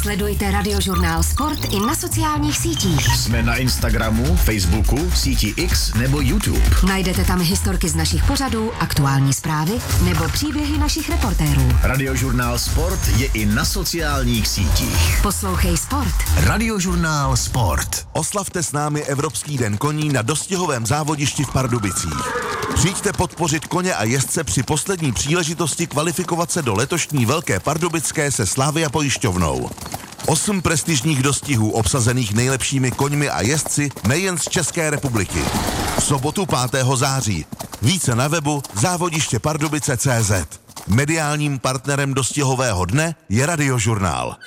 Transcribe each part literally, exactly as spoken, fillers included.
Sledujte Radiožurnál Sport i na sociálních sítích. Jsme na Instagramu, Facebooku, síti X nebo YouTube. Najdete tam historky z našich pořadů, aktuální zprávy nebo příběhy našich reportérů. Radiožurnál Sport je i na sociálních sítích. Poslouchej Sport. Radiožurnál Sport. Oslavte s námi Evropský den koní na dostihovém závodišti v Pardubicích. Přijďte podpořit koně a jezdce při poslední příležitosti kvalifikovat se do letošní Velké Pardubické se Slavia pojišťovnou. Osm prestižních dostihů obsazených nejlepšími koňmi a jezdci nejen z České republiky. V sobotu pátého září. Více na webu závodiště pardubice tečka cé zet. Mediálním partnerem dostihového dne je Radiožurnál.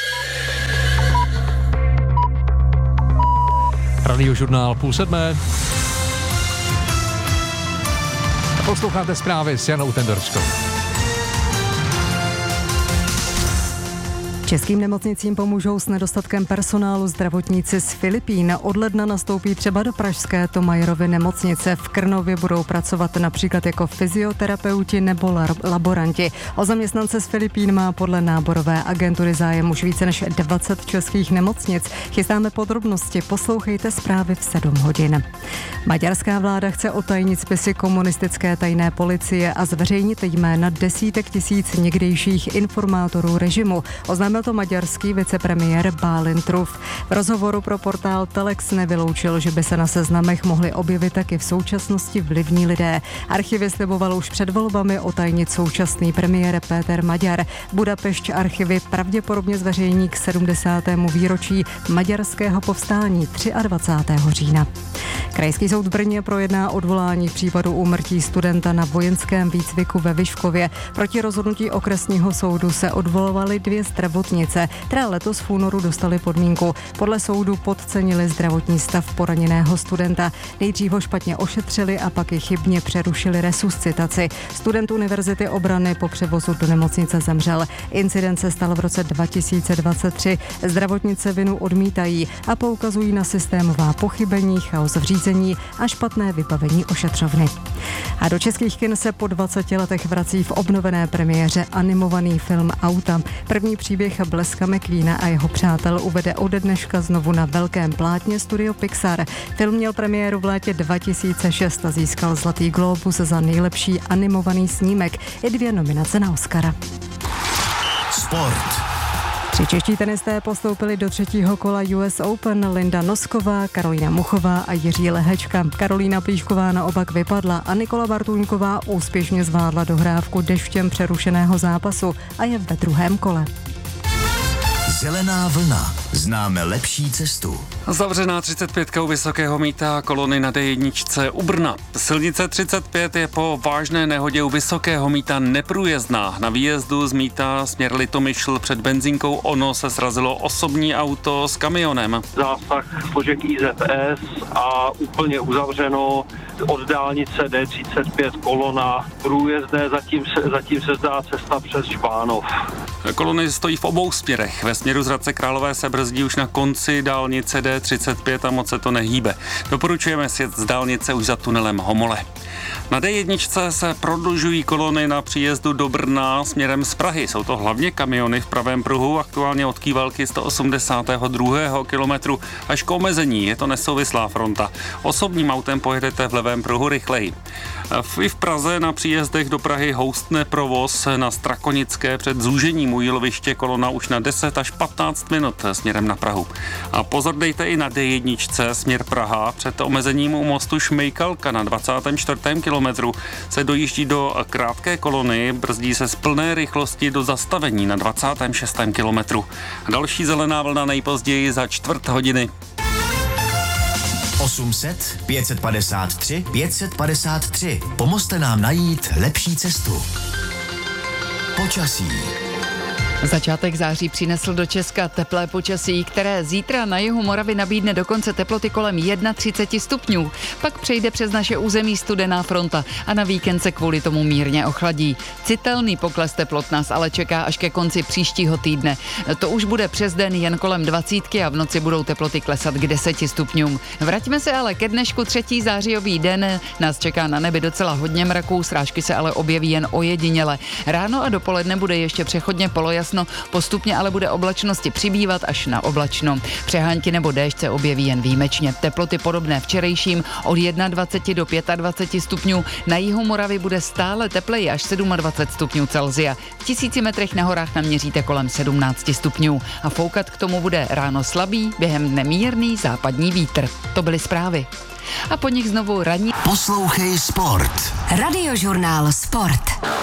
Radiožurnál půl sedmé. Posloucháte zprávy s Janou Tendorskou. Českým nemocnicím pomůžou s nedostatkem personálu zdravotníci z Filipín. Od ledna nastoupí třeba do pražské Thomayerovy nemocnice. V Krnově budou pracovat například jako fyzioterapeuti nebo laboranti. O zaměstnance z Filipín má podle náborové agentury zájem už více než dvacet českých nemocnic. Chystáme podrobnosti, poslouchejte zprávy v sedm hodin. Maďarská vláda chce otajnit spisy komunistické tajné policie a zveřejnit jména desítek tisíc někdejších informátorů režimu. Oznámil to maďarský vicepremiér Bálint Ruf. V rozhovoru pro portál Telex nevyloučil, že by se na seznamech mohli objevit taky v současnosti vlivní lidé. Archivy sliboval už před volbami otajnit současný premiér Péter Maďar. Budapešť archivy pravděpodobně zveřejní k sedmdesátému výročí maďarského povstání dvacátého třetího října. Krajský soud v Brně projedná odvolání v případu úmrtí studenta na vojenském výcviku ve Vyškově. Proti rozhodnutí okresního soudu se odvolovaly dvě zdravotnice, které letos v únoru dostaly podmínku. Podle soudu podcenili zdravotní stav poraněného studenta. Nejdřív ho špatně ošetřili a pak i chybně přerušili resuscitaci. Student Univerzity obrany po převozu do nemocnice zemřel. Incident se stal v roce dva tisíce dvacet tři. Zdravotnice vinu odmítají a poukazují na systémová pochybení, chaos v řízení a špatné vybavení ošetřovny. A do českých kin se po dvaceti letech vrací v obnovené premiéře animovaný film Auta. První příběh Bleska McQueena a jeho přátel uvede ode dneška znovu na velkém plátně Studio Pixar. Film měl premiéru v létě dva tisíce šest a získal Zlatý glóbus za nejlepší animovaný snímek i dvě nominace na Oscara. Sport. Tři čeští tenisté postoupili do třetího kola U S Open. Linda Nosková, Karolína Muchová a Jiří Lehečka. Karolína Plíšková naopak vypadla a Nikola Bartůňková úspěšně zvládla dohrávku deštěm přerušeného zápasu a je ve druhém kole. Zelená vlna. Známe lepší cestu. Zavřená třicet pětka u Vysokého Mýta, kolony na D jedna u Brna. Silnice třicet pět je po vážné nehodě u Vysokého Mýta neprůjezdná. Na výjezdu z Mýta směr Litomyšl před benzínkou Ono se srazilo osobní auto s kamionem. Zásah složek I Z S a úplně uzavřeno od dálnice D třicet pět kolona průjezdné, zatím se, zatím se zdá cesta přes Špánov. Kolony stojí v obou směrech. Ve směru z Hradce Králové se brzdí už na konci dálnice D třicet pět a moc se to nehýbe. Doporučujeme sjet z dálnice už za tunelem Homole. Na D jedna se prodlužují kolony na příjezdu do Brna směrem z Prahy. Jsou to hlavně kamiony v pravém pruhu, aktuálně od Kývalky sto osmdesátého druhého kilometru až k omezení. Je to nesouvislá fronta. Osobním autem pojedete v levém pruhu rychleji. I v Praze na příjezdech do Prahy houstne provoz na Strakonické před zúžením u Jíloviště kolona už na deset až patnáct minut směrem na Prahu. A pozor dejte i na D jedna směr Praha před omezením u mostu Šmejkalka na dvacátém čtvrtém kilometru se dojíždí do krátké kolony, brzdí se z plné rychlosti do zastavení na dvacátém šestém kilometru. Další zelená vlna nejpozději za čtvrt hodiny. osm set, pět set padesát tři, pět set padesát tři. Pomozte nám najít lepší cestu. Počasí. Začátek září přinesl do Česka teplé počasí, které zítra na jihu Moravy nabídne dokonce teploty kolem třicet jedna stupňů. Pak přejde přes naše území studená fronta a na víkend se kvůli tomu mírně ochladí. Citelný pokles teplot nás ale čeká až ke konci příštího týdne. To už bude přes den jen kolem dvacítky a v noci budou teploty klesat k deseti stupňům. Vraťme se ale ke dnešku třetí zářijový den. Nás čeká na nebi docela hodně mraků, srážky se ale objeví jen ojediněle. Ráno a dopoledne bude ještě přechodně polojasné jasno, postupně ale bude oblačnosti přibývat až na oblačno. Přehánky nebo déšť se objeví jen výjimečně. Teploty podobné včerejším od dvacet jedna do dvacet pět stupňů. Na jihu Moravy bude stále tepleji až dvacet sedm stupňů Celsia. V tisíci metrech na horách naměříte kolem sedmnáct stupňů. A foukat k tomu bude ráno slabý, během dne mírný západní vítr. To byly zprávy. A po nich znovu ranní. Poslouchej Sport. Radiožurnál Sport.